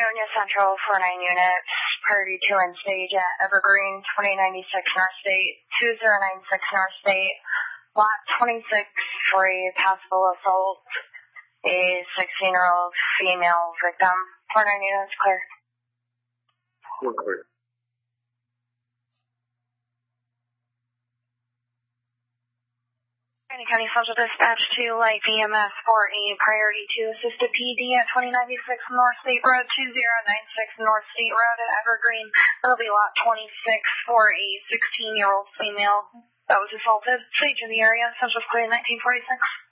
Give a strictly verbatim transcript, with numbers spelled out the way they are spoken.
Ionia Central, four nine units, priority two and stage at Evergreen, twenty ninety-six North State, two zero nine six North State, lot twenty-six for a possible assault, a sixteen-year-old female victim. four nine units clear. We're clear. County Central Dispatch to Light B M S for a priority to assist a P D at twenty ninety-six North State Road, two zero nine six North State Road at Evergreen. That'll be lot twenty-six for a sixteen-year-old female that was assaulted. Sage in the area, Central clear nineteen forty-six.